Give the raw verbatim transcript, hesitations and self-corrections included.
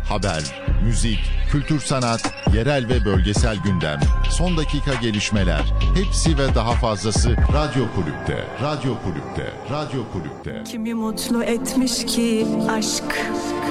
Haber, müzik, kültür sanat, yerel ve bölgesel gündem, son dakika gelişmeler, hepsi ve daha fazlası Radyo Kulüp'te. Radyo Kulüp'te. Radyo Kulüp'te. Kimi mutlu etmiş ki aşk?